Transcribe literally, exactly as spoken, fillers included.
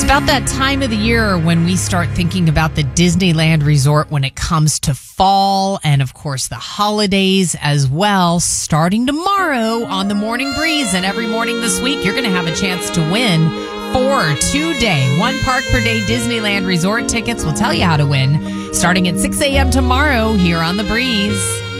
It's about that time of the year when we start thinking about the Disneyland Resort when it comes to fall and, of course, the holidays as well. Starting tomorrow on the Morning Breeze and every morning this week, you're going to have a chance to win four two-day, one park per day Disneyland Resort tickets. We'll tell you how to win starting at six a.m. tomorrow here on The Breeze.